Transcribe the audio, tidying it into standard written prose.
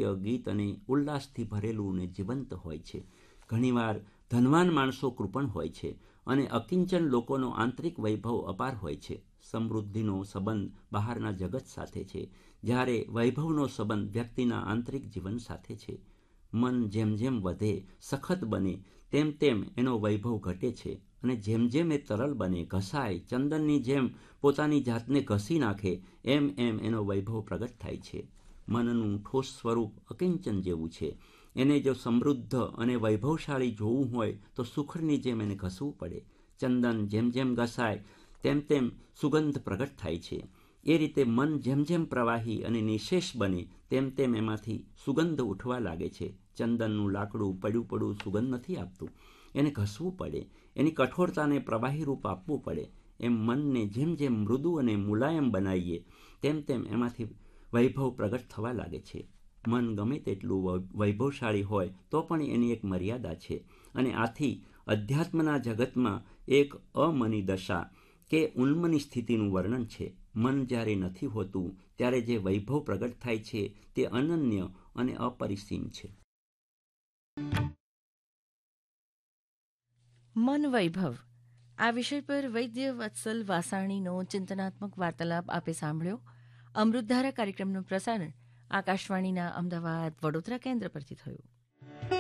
નૃત્ય, ગીત અને ઉલ્લાસથી ભરેલું અને જીવંત હોય છે. ઘણીવાર ધનવાન માણસો કૃપણ હોય છે અને અકિંચન લોકોનો આંતરિક વૈભવ અપાર હોય છે. સમૃદ્ધિનો સંબંધ બહારના જગત સાથે છે, જ્યારે વૈભવનો સંબંધ વ્યક્તિના આંતરિક જીવન સાથે છે. મન જેમ જેમ વધે, સખત બને, તેમ તેમ એનો વૈભવ ઘટે છે અને જેમ જેમ એ તરલ બને, ઘસાય, ચંદનની જેમ પોતાની જાતને ઘસી નાખે, એમ એમ એનો વૈભવ પ્રગટ થાય છે. મનનું ઠોસ સ્વરૂપ અકિંચન જેવું છે. એને જો સમૃદ્ધ અને વૈભવશાળી જોવું હોય તો સુખડની જેમ એને ઘસવું પડે. ચંદન જેમ જેમ ઘસાય તેમ તેમ સુગંધ પ્રગટ થાય છે. એ રીતે મન જેમ જેમ પ્રવાહી અને નિશેષ બને તેમ તેમ એમાંથી સુગંધ ઉઠવા લાગે છે. ચંદનનું લાકડું પડ્યું પડ્યું સુગંધ નથી આપતું, એને ઘસવું પડે, એની કઠોરતાને પ્રવાહી રૂપ આપવું પડે. એમ મનને જેમ જેમ મૃદુ અને મુલાયમ બનાવીએ તેમ તેમ એમાંથી વૈભવ પ્રગટ થવા લાગે છે. મન ગમે તેટલું વૈભવશાળી હોય તો પણ એની એક મર્યાદા છે અને આથી અધ્યાત્મના જગતમાં એક અમની દશા કે ઉન્મની સ્થિતિનું વર્ણન છે. મન જ્યારે નથી હોતું ત્યારે જે વૈભવ પ્રગટ થાય છે તે અનન્ય અને અપરિસીમ છે. મન વૈભવ આ વિષય પર વૈદ્ય વત્સલ વાસાણીનો ચિંતનાત્મક વાર્તાલાપ આપે સાંભળ્યો. અમૃતધારા કાર્યક્રમનું પ્રસારણ આકાશવાણીના અમદાવાદ વડોદરા કેન્દ્ર પરથી થયું.